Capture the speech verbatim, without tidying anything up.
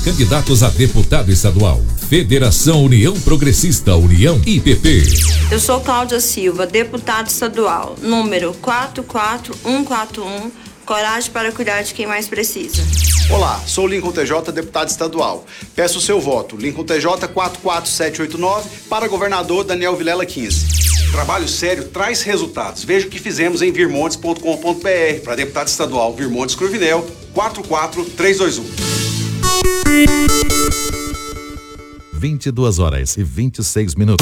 Candidatos a deputado estadual. Federação União Progressista, União I P P. Eu sou Cláudia Silva, deputado estadual, número quatro quatro um quatro um. Coragem para cuidar de quem mais precisa. Olá, sou Lincoln T J, deputado estadual. Peço o seu voto, Lincoln T J quatro quatro sete oito nove, para governador Daniel Vilela quinze. Trabalho sério traz resultados. Veja o que fizemos em virmontes ponto com ponto br. Para deputado estadual, Virmontes Cruvinel, quatro quatro três dois um. vinte e duas horas e vinte e seis minutos.